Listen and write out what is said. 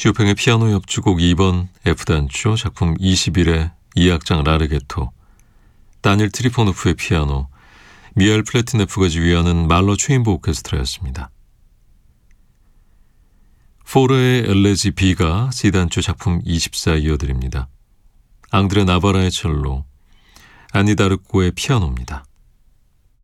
쇼팽의 피아노 협주곡 2번 F단조 작품 21의 2악장 라르게토, 다니엘 트리포노프의 피아노, 미하일 플래티네프가 지휘하는 말러 체인버 오케스트라였습니다. 포르의 엘레지 B가 C단조 작품 24 이어드립니다. 앙드레 나바라의 첼로, 아니 다르코의 피아노입니다.